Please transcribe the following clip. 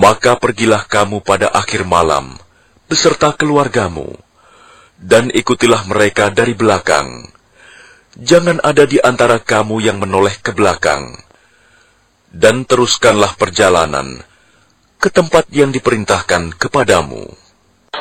Maka pergilah kamu pada akhir malam beserta keluargamu, dan ikutilah mereka dari belakang. Jangan ada di antara kamu yang menoleh ke belakang. Dan teruskanlah perjalanan ke tempat yang diperintahkan kepadamu.